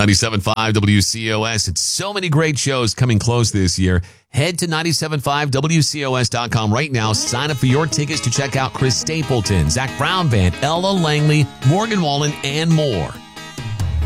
97.5 WCOS. It's so many great shows coming close this year. Head to 975WCOS.com right now. Sign up for your tickets to check out Chris Stapleton, Zach Brown Band, Ella Langley, Morgan Wallen, and more.